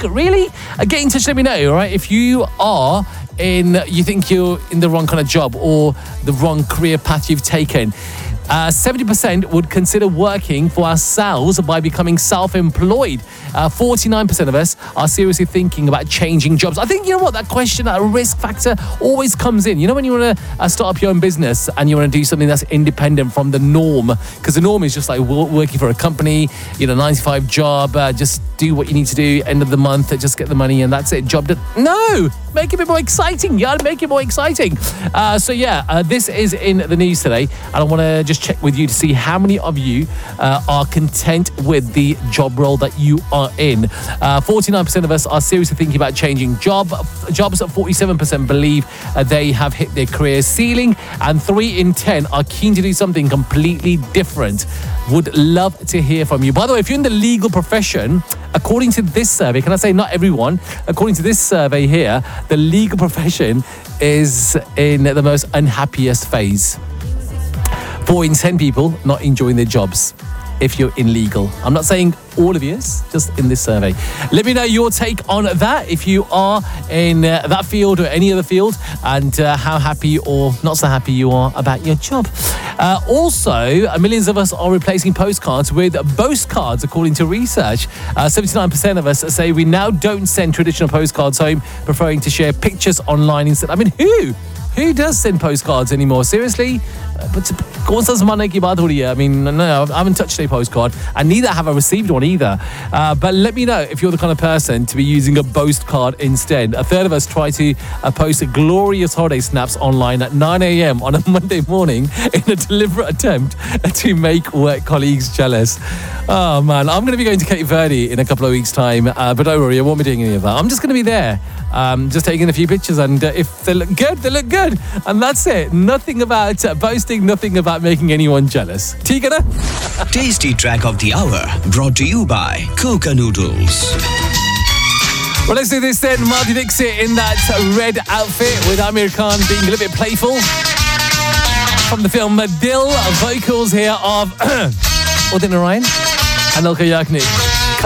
really? Get in touch, let me know, all right? If you think you're in the wrong kind of job or the wrong career path you've taken. 70% would consider working for ourselves by becoming self-employed. 49% of us are seriously thinking about changing jobs. I think, you know what, that question, that risk factor always comes in. You know, when you want to start up your own business and you want to do something that's independent from the norm, because the norm is just like working for a company, 9-to-5 job, just do what you need to do, end of the month, just get the money and that's it, job done. No! Make it a bit more exciting. You gotta make it more exciting. This is in the news today, and I want to just check with you to see how many of you are content with the job role that you are in. 49% of us are seriously thinking about changing jobs. 47% believe they have hit their career ceiling, and 3 in 10 are keen to do something completely different. Would love to hear from you. By the way, if you're in the legal profession, according to this survey, can I say not everyone, according to this survey here, the legal profession is in the most unhappiest phase. 4 in 10 people not enjoying their jobs if you're in legal. I'm not saying all of you, just in this survey. Let me know your take on that if you are in that field or any other field, and how happy or not so happy you are about your job. Also, millions of us are replacing postcards with boast cards, according to research. 79% of us say we now don't send traditional postcards home, preferring to share pictures online instead. I mean, who does send postcards anymore? Seriously? But I mean, no, I haven't touched a postcard, and neither have I received one either. But let me know if you're the kind of person to be using a boast card instead. A third of us try to post glorious holiday snaps online at 9 a.m. on a Monday morning in a deliberate attempt to make work colleagues jealous. Oh man, I'm going to be going to Cape Verde in a couple of weeks' time, but don't worry, I won't be doing any of that. I'm just going to be there, just taking a few pictures, and if they look good, they look good. And that's it. Nothing about boasting, nothing about making anyone jealous. Tigana? Tasty track of the hour, brought to you by Coca Noodles. Well, let's do this then. Marty Dixit in that red outfit with Amir Khan being a little bit playful. From the film Dil, vocals here of Udin Narayan and Alka Yagnik.